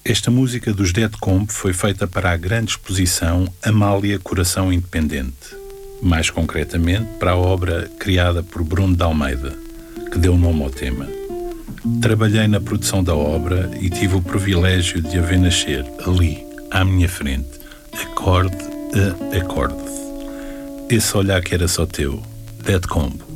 Esta música dos Dead Combo foi feita para a grande exposição Amália Coração Independente, mais concretamente para a obra criada por Bruno de Almeida, que deu nome ao tema. Trabalhei na produção da obra e tive o privilégio de a ver nascer ali, à minha frente, acorde a acorde. Esse olhar que era só teu, Dead Combo.